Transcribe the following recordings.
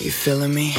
You feeling me?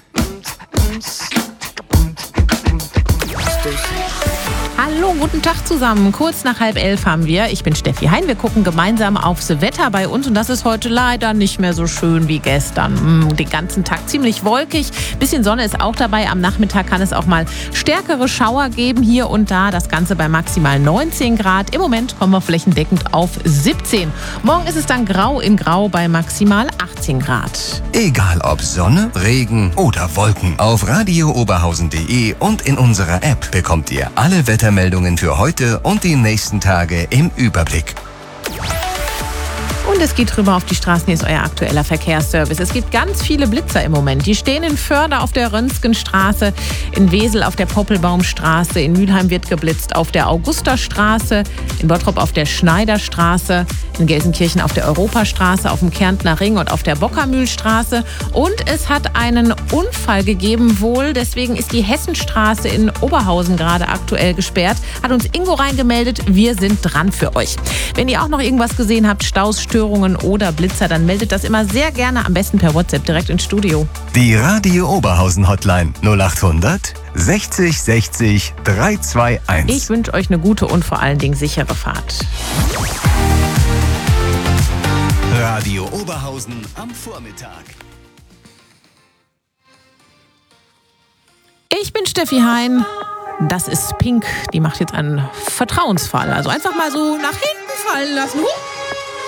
Hallo, guten Tag zusammen. Kurz nach 10:30 haben wir. Ich bin Steffi Hein. Wir gucken gemeinsam aufs Wetter bei uns und das ist heute leider nicht mehr so schön wie gestern. Den ganzen Tag ziemlich wolkig. Bisschen Sonne ist auch dabei. Am Nachmittag kann es auch mal stärkere Schauer geben hier und da. Das Ganze bei maximal 19 Grad. Im Moment kommen wir flächendeckend auf 17. Morgen ist es dann grau in grau bei maximal 18 Grad. Egal ob Sonne, Regen oder Wolken. Auf radiooberhausen.de und in unserer App bekommt ihr alle Wettermeldungen für heute und die nächsten Tage im Überblick. Und es geht rüber auf die Straßen. Hier ist euer aktueller Verkehrsservice. Es gibt ganz viele Blitzer im Moment. Die stehen in Förde auf der Rönsgenstraße, in Wesel auf der Poppelbaumstraße, in Mülheim wird geblitzt auf der Augusterstraße, in Bottrop auf der Schneiderstraße, in Gelsenkirchen auf der Europastraße, auf dem Kärntner Ring und auf der Bockermühlstraße. Und es hat einen Unfall gegeben wohl. Deswegen ist die Hessenstraße in Oberhausen gerade aktuell gesperrt. Hat uns Ingo reingemeldet. Wir sind dran für euch. Wenn ihr auch noch irgendwas gesehen habt, Staus, Störungen oder Blitzer, dann meldet das immer sehr gerne, am besten per WhatsApp direkt ins Studio. Die Radio Oberhausen Hotline 0800 60 60 321. Ich wünsche euch eine gute und vor allen Dingen sichere Fahrt. Radio Oberhausen am Vormittag. Ich bin Steffi Hein. Das ist Pink. Die macht jetzt einen Vertrauensfall. Also einfach mal so nach hinten fallen lassen.